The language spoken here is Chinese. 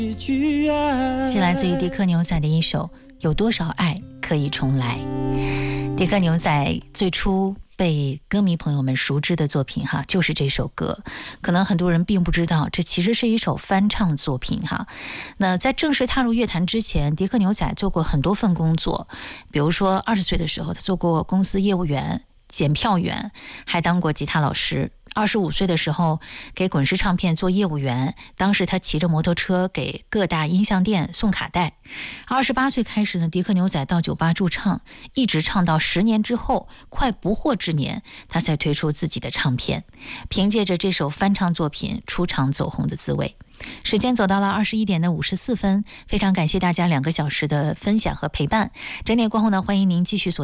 是来自于迪克牛仔的一首《有多少爱可以重来》。迪克牛仔最初被歌迷朋友们熟知的作品就是这首歌，可能很多人并不知道这其实是一首翻唱作品那在正式踏入乐坛之前，迪克牛仔做过很多份工作，比如说20岁的时候他做过公司业务员、检票员，还当过吉他老师。25岁的时候给滚石唱片做业务员，当时他骑着摩托车给各大音像店送卡带。28岁开始呢，迪克牛仔到酒吧驻唱，一直唱到10年之后，快不惑之年，他才推出自己的唱片，凭借着这首翻唱作品出场走红的滋味。时间走到了21点的54分，非常感谢大家2个小时的分享和陪伴。整点过后呢，欢迎您继续锁定